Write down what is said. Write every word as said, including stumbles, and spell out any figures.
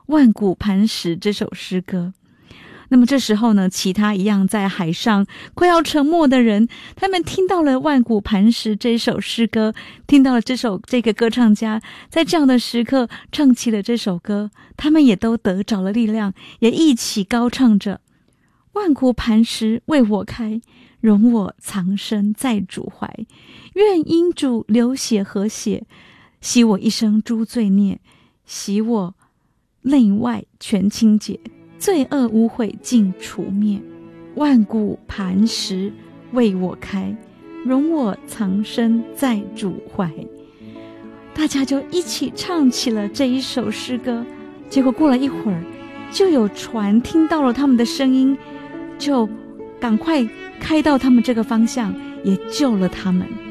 万古磐石这首诗歌。那么这时候呢，其他一样在海上快要沉没的人，他们听到了万古磐石这首诗歌，听到了这首这个歌唱家在这样的时刻唱起了这首歌，他们也都得着了力量，也一起高唱着：万古磐石为我开，容我藏身在主怀，愿因主流血和血，洗我一生诸罪孽，洗我内外全清洁，罪恶污秽尽除灭。万古磐石为我开，容我藏身在主怀。大家就一起唱起了这一首诗歌。结果过了一会儿，就有船听到了他们的声音，就赶快开到他们这个方向，也救了他们。